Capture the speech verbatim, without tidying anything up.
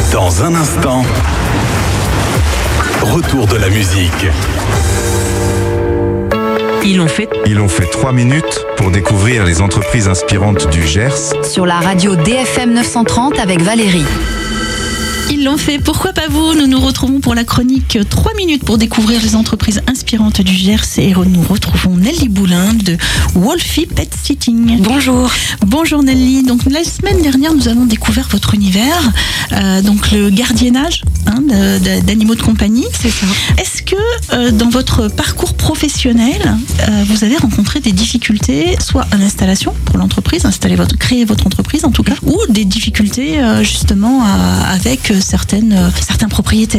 Dans un instant, retour de la musique. Ils ont fait Ils ont fait trois minutes pour découvrir les entreprises inspirantes du Gers. Sur la radio D F M neuf cent trente avec Valérie. Ils l'ont fait, pourquoi pas vous? Nous nous retrouvons pour la chronique trois minutes pour découvrir les entreprises inspirantes du Gers et nous retrouvons Nelly Boulin de Wolfie Pet Sitting. Bonjour. Bonjour Nelly. Donc la semaine dernière nous avons découvert votre univers, euh, donc le gardiennage hein, de, de, d'animaux de compagnie. C'est ça. Est-ce que euh, dans votre parcours professionnel, euh, vous avez rencontré des difficultés, soit à l'installation pour l'entreprise, installer votre, créer votre entreprise en tout cas, ou des difficultés euh, justement à, avec certaines, euh, certains propriétaires?